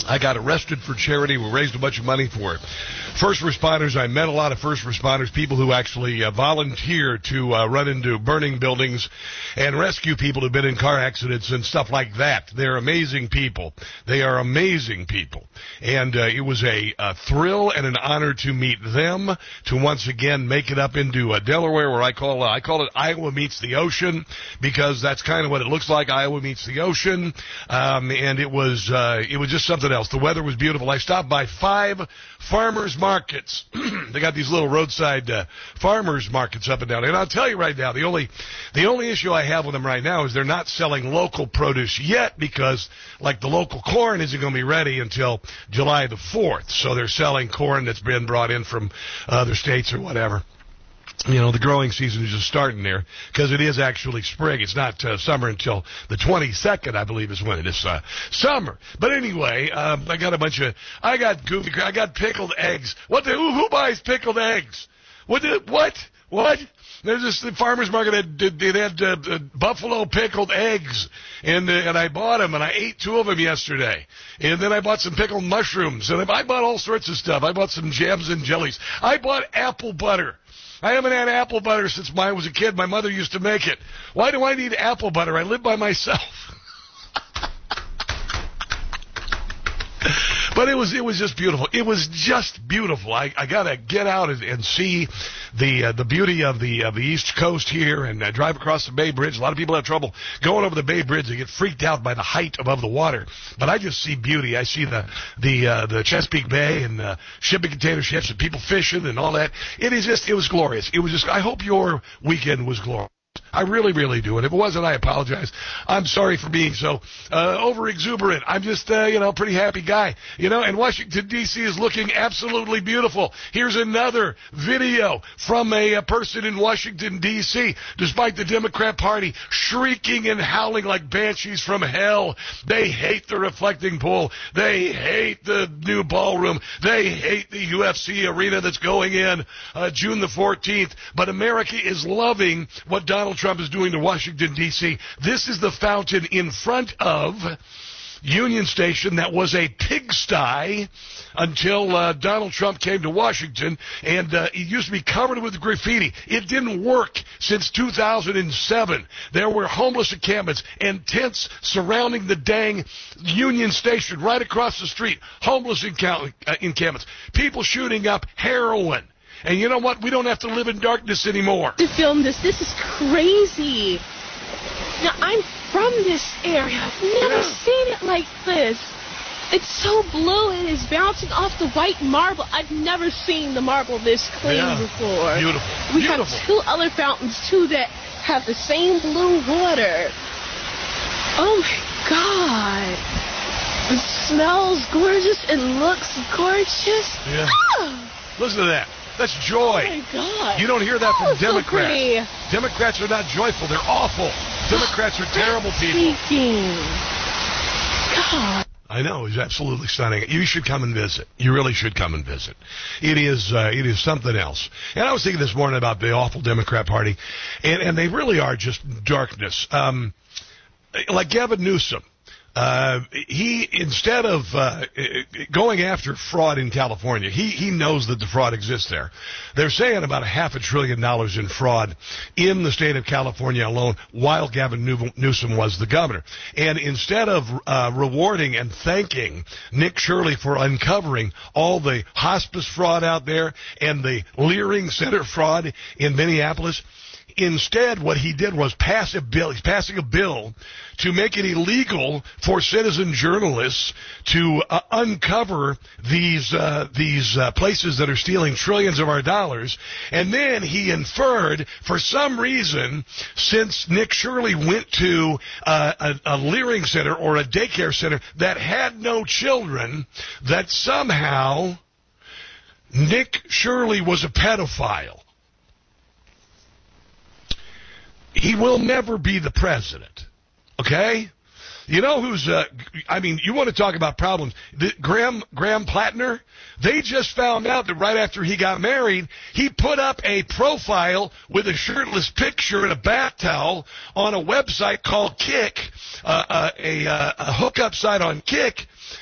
I got arrested for charity. We raised a bunch of money for first responders. I met a lot of first responders, people who actually volunteer to run into burning buildings and rescue people who've been in car accidents and stuff like that. They're amazing people. They are amazing people. And it was a thrill and an honor to meet them, to once again make it up into Delaware, where I call it Iowa meets the ocean, because that's kind of what it looks like, Iowa meets the ocean. And it was just something else. The weather was beautiful. I stopped by 5 farmers markets. They got these little roadside farmers markets up and down. And I'll tell you right now, the only issue I have with them right now is they're not selling local produce yet, because like the local corn isn't going to be ready until July the 4th. So they're selling corn that's been brought in from other states or whatever. You know, the growing season is just starting there, because it is actually spring. It's not summer until the 22nd, I believe, is when it is summer. But anyway, I got pickled eggs. Who buys pickled eggs? What? There's this the farmer's market that had buffalo pickled eggs, and I bought them, and I ate 2 of them yesterday. And then I bought some pickled mushrooms, and I bought all sorts of stuff. I bought some jams and jellies. I bought apple butter. I haven't had apple butter since I was a kid. My mother used to make it. Why do I need apple butter? I live by myself. But it was just beautiful. It was just beautiful. I gotta get out and see the beauty of the East Coast here, and drive across the Bay Bridge. A lot of people have trouble going over the Bay Bridge. They get freaked out by the height above the water. But I just see beauty. I see the Chesapeake Bay and shipping container ships and people fishing and all that. It was glorious. I hope your weekend was glorious. I really, really do. And if it wasn't, I apologize. I'm sorry for being so over-exuberant. I'm just, pretty happy guy. And Washington, D.C. is looking absolutely beautiful. Here's another video from a person in Washington, D.C. Despite the Democrat Party shrieking and howling like banshees from hell. They hate the reflecting pool. They hate the new ballroom. They hate the UFC arena that's going in June the 14th. But America is loving what Donald Trump is doing to Washington, D.C. This is the fountain in front of Union Station that was a pigsty until Donald Trump came to Washington, and it used to be covered with graffiti. It didn't work since 2007. There were homeless encampments and tents surrounding the dang Union Station right across the street. Homeless encampments. People shooting up heroin. And you know what? We don't have to live in darkness anymore. To film this is crazy. Now, I'm from this area. I've never seen it like this. It's so blue. It is bouncing off the white marble. I've never seen the marble this clean before. Beautiful. We have 2 other fountains, too, that have the same blue water. Oh, my God. It smells gorgeous and looks gorgeous. Yeah. Listen to that. That's joy. Oh, my God. You don't hear that from Democrats. So Democrats are not joyful. They're awful. Democrats are terrible people. God. I know. It's absolutely stunning. You should come and visit. You really should come and visit. It is something else. And I was thinking this morning about the awful Democrat Party, and they really are just darkness. Like Gavin Newsom. He, instead of going after fraud in California, he knows that the fraud exists there. They're saying about $500 billion in fraud in the state of California alone while Gavin Newsom was the governor. And instead of rewarding and thanking Nick Shirley for uncovering all the hospice fraud out there and the Leering Center fraud in Minneapolis, instead, what he did was pass a bill. He's passing a bill to make it illegal for citizen journalists to uncover these places that are stealing trillions of our dollars. And then he inferred, for some reason, since Nick Shirley went to a Leering Center or a daycare center that had no children, that somehow Nick Shirley was a pedophile. He will never be the president, okay? You know who's, you want to talk about problems. Graham Plattner, they just found out that right after he got married, he put up a profile with a shirtless picture and a bath towel on a website called Kick, a hookup site on Kick.